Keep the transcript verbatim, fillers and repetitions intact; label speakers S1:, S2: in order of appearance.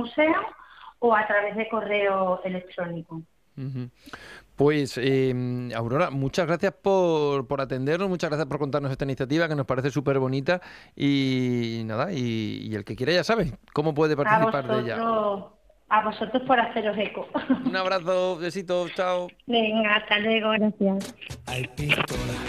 S1: museo o a través de correo electrónico.
S2: Uh-huh. Pues eh, Aurora, muchas gracias por, por atendernos, muchas gracias por contarnos esta iniciativa que nos parece súper bonita y nada, y, y el que quiera ya sabe cómo puede
S1: A
S2: participar de ella.
S1: vosotros, a vosotros por haceros eco.
S2: Un abrazo, besitos, chao.
S1: Venga, hasta luego, gracias.
S3: Hay pistola,